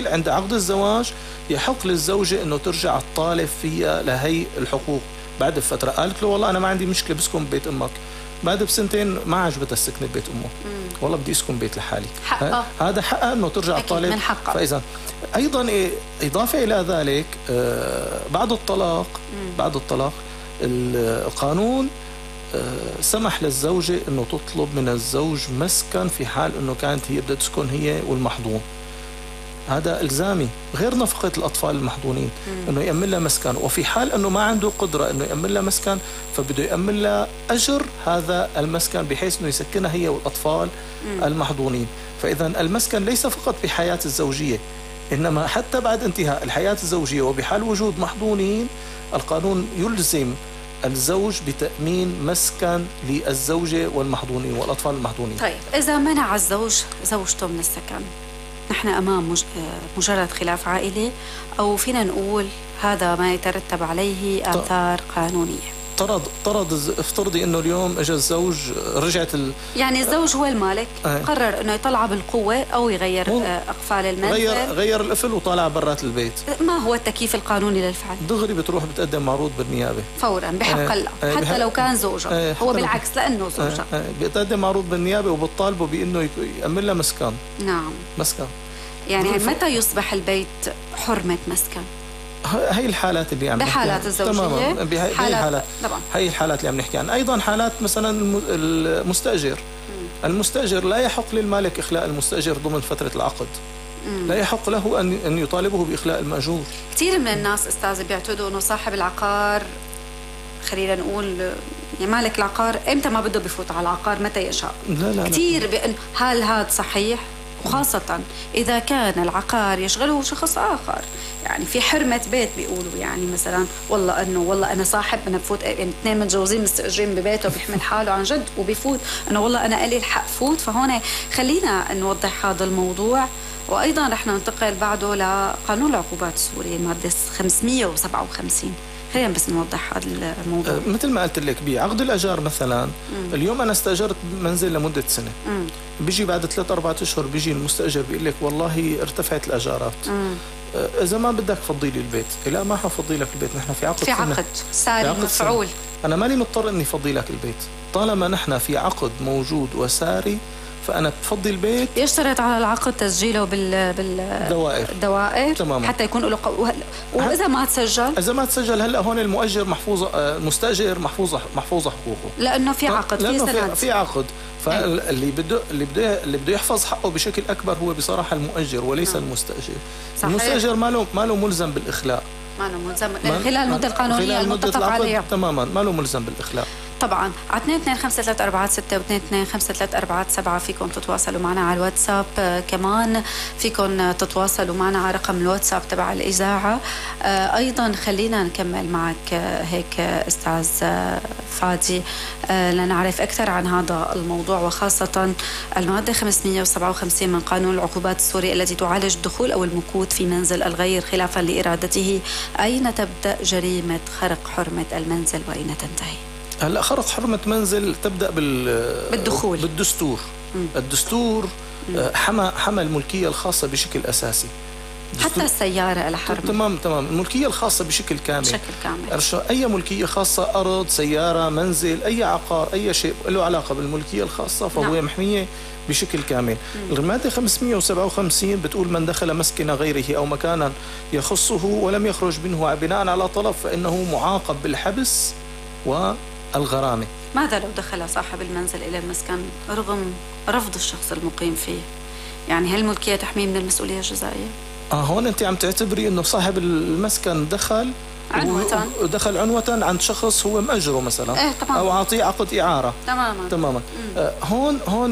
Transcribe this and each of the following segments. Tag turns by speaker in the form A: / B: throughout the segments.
A: عند عقد الزواج يحق للزوجة انه ترجع تطالب فيها لهي الحقوق بعد فترة. قالت له والله انا ما عندي مشكلة بسكن ببيت امك، بعد بسنتين ما عجبتها السكنة ببيت امه، والله بدي اسكن بيت لحالي، هذا حقها انه ترجع تطالب
B: من حقها.
A: فاذا ايضا اضافة الى ذلك بعد الطلاق القانون سمح للزوجة انه تطلب من الزوج مسكن في حال انه كانت هي بدها تسكن هي والمحظون. هذا الزامي غير نفقة الاطفال المحظونين، انه يأمن لها مسكن، وفي حال انه ما عنده قدرة انه يأمن لها مسكن فبده يأمن لها اجر هذا المسكن بحيث انه يسكنها هي والاطفال المحظونين. فاذا المسكن ليس فقط بحياة الزوجية، انما حتى بعد انتهاء الحياة الزوجية وبحال وجود محظونين القانون يلزم الزوج بتأمين مسكن للزوجة والمحظونين والأطفال المحظونين.
B: طيب إذا منع الزوج زوجته من السكن، نحن أمام مجرد خلاف عائلي، أو فينا نقول هذا ما يترتب عليه آثار قانونية؟
A: افترضي انه اليوم اجى الزوج رجعت
B: يعني الزوج هو المالك، قرر انه يطلع بالقوه او يغير اقفال المنزل،
A: غير القفل وطالع برات البيت.
B: ما هو التكييف القانوني للفعل؟
A: دغري بتروح بتقدم معروض بالنيابه فورا
B: بحق الله، حتى لو كان زوجها، هو بالعكس لانه زوجها
A: بتقدم معروض بالنيابه وبتطالبه بانه يأمن لها مسكن.
B: نعم مسكن. يعني متى يصبح البيت حرمه مسكن؟
A: هي الحالات اللي عم نحكي عنها
B: بحالات الزوجية
A: تماما، هي الحالات اللي عم نحكي عنها. ايضا حالات مثلا المستاجر لا يحق للمالك اخلاء المستاجر ضمن فترة العقد، لا يحق له ان يطالبه باخلاء المأجور.
B: كثير من الناس استاذ بيعتقدوا انه صاحب العقار، خلينا نقول يعني مالك العقار، امتى ما بده بفوت على العقار متى يشاء.
A: لا
B: كثير بأن هل هذا صحيح؟ وخاصة إذا كان العقار يشغله شخص آخر، يعني في حرمة بيت بيقولوا، يعني مثلا والله أنا صاحب، أنا بفوت، يعني اثنين متجوزين مستأجرين ببيته بيحمل حاله عن جد وبيفوت، أنا والله أنا إلي الحق فوت. فهون خلينا نوضح هذا الموضوع. وأيضا رح ننتقل بعده لقانون العقوبات السوري المادة 557. خلينا بس نوضح هذا الموضوع.
A: مثل ما قلت لك بعقد الأجار مثلا، اليوم أنا استأجرت منزل لمدة سنة، بيجي بعد 3-4 أشهر بيجي المستأجر بيقول لك والله ارتفعت الأجارات، إذا ما بدك فضي لي البيت. لا ما حفضي لك البيت، نحن في عقد
B: ساري مفعول،
A: أنا ماني مضطر إني فضي لك البيت. طالما نحن في عقد موجود وساري فأنا بفضي البيت.
B: يشترط على العقد تسجيله بالدوائر
A: تماما
B: حتى يكون له وإذا ما تسجل
A: هلا هون المؤجر المستأجر محفوظة حقوقه،
B: لأنه في عقد،
A: في عقد. فاللي بده يحفظ حقه بشكل أكبر هو بصراحة المؤجر وليس المستأجر. صحيح. المستأجر ما له ملزم بالإخلاء،
B: ما له ملزم خلال المدة القانونية المتفق عليها
A: تماما، ما له ملزم بالإخلاء.
B: طبعا على 225346 و 225347 فيكم تتواصلوا معنا على الواتساب، كمان فيكم تتواصلوا معنا على رقم الواتساب تبع الإذاعة. أيضا خلينا نكمل معك هيك أستاذ فادي لنعرف أكثر عن هذا الموضوع، وخاصة المادة 557 من قانون العقوبات السوري التي تعالج الدخول أو المكوث في منزل الغير خلافا لإرادته. أين تبدأ جريمة خرق حرمة المنزل وأين تنتهي؟
A: هلا خرق حرمة منزل تبدأ
B: بالدخول.
A: الدستور حمى الملكية الخاصة بشكل أساسي،
B: حتى السيارة لها حرمة.
A: تمام الملكية الخاصة بشكل كامل. أي ملكية خاصة، أرض، سيارة، منزل، أي عقار، أي شيء له علاقة بالملكية الخاصة فهو محمية بشكل كامل. المادة 557 بتقول من دخل مسكن غيره أو مكانا يخصه ولم يخرج منه بناء على طلب فإنه معاقب بالحبس والغرامة.
B: ماذا لو دخل صاحب المنزل إلى المسكن رغم رفض الشخص المقيم فيه؟ يعني هل الملكية تحميه من المسؤولية الجزائية؟
A: هون أنت عم تعتبري أنه صاحب المسكن دخل عنوة عند شخص هو مأجره مثلا، أو عاطيه عقد إعارة. تماما. هون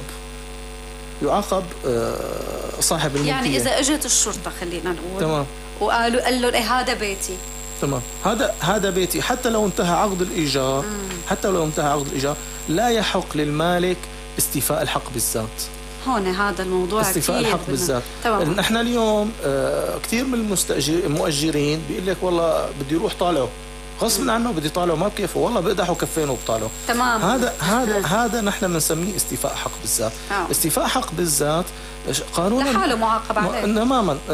A: يعاقب صاحب الملكية.
B: يعني إذا اجت الشرطة خلينا نقول
A: تمام
B: قال له هذا بيتي،
A: تمام، هذا بيتي، حتى لو انتهى عقد الإيجار، لا يحق للمالك استيفاء الحق بالذات.
B: هون هذا الموضوع
A: استيفاء الحق بالذات. نحن اليوم كثير من المؤجرين بيقول لك والله بدي يروح طالعه غصب عنه، بدي طالعه ما بكيفه، والله بقدحوا كفين وبطالعه.
B: تمام.
A: هذا نحن بنسميه استيفاء حق بالذات. استيفاء حق بالذات قانونا
B: لحاله معاقب عليه
A: تماما.